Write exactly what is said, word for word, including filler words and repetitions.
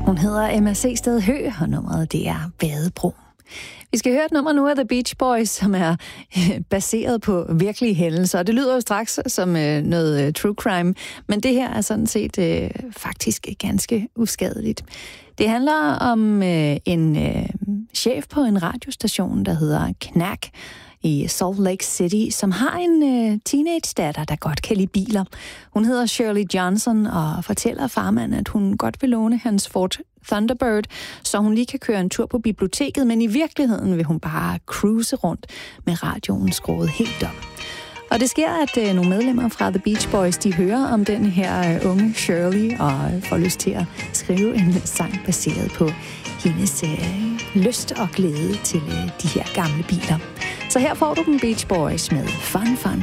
Hun hedder Emma C. Sted Høgh, og nummeret det er Badebro. Vi skal høre et nummer nu af The Beach Boys, som er øh, baseret på virkelige hændelser. Det lyder jo straks som øh, noget øh, true crime, men det her er sådan set øh, faktisk ganske uskadeligt. Det handler om øh, en øh, chef på en radiostation, der hedder Knack i Salt Lake City, som har en øh, teenage-datter, der godt kan lide biler. Hun hedder Shirley Johnson og fortæller farmanden, at hun godt vil låne hans Ford Thunderbird, så hun lige kan køre en tur på biblioteket, men i virkeligheden vil hun bare cruise rundt med radioen skruet helt op. Og det sker, at øh, nogle medlemmer fra The Beach Boys, de hører om den her øh, unge Shirley og øh, får lyst til at skrive en sang baseret på hendes øh, lyst og glæde til øh, de her gamle biler. Så her får du dem Beach Boys med Fun Fun.